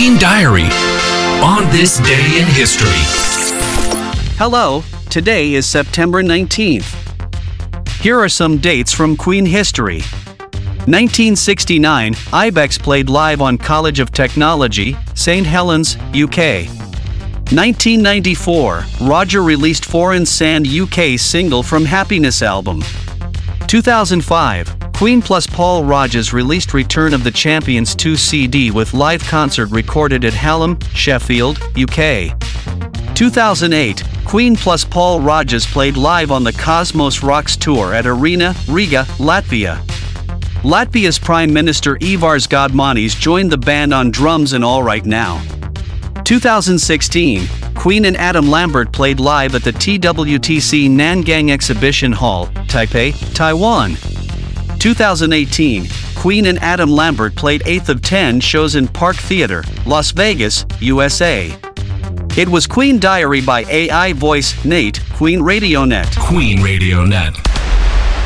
Queen Diary on this day in history. Hello, today is September 19th. Here are some dates from Queen history. 1969, Ibex played live on College of Technology, St. Helens, UK. 1994, Roger released Foreign Sand UK single from Happiness album. 2005, Queen plus Paul Rodgers released Return of the Champions 2 CD with live concert recorded at Hallam, Sheffield, UK. 2008, Queen plus Paul Rodgers played live on the Cosmos Rocks Tour at Arena, Riga, Latvia. Latvia's Prime Minister Ivars Godmanis joined the band on drums in All Right Now. 2016, Queen and Adam Lambert played live at the TWTC Nangang Exhibition Hall, Taipei, Taiwan. 2018, Queen and Adam Lambert played 8th of 10 shows in Park Theater, Las Vegas, USA. It was Queen Diary by AI voice Nate, Queen Radio Net. Queen Radio Net.